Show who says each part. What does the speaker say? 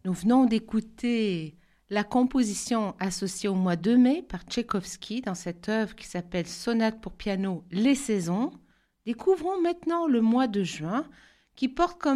Speaker 1: Nous venons d'écouter la composition associée au mois de mai par Tchaïkovski dans cette œuvre qui s'appelle Sonate pour piano Les Saisons. Découvrons maintenant le mois de juin qui porte comme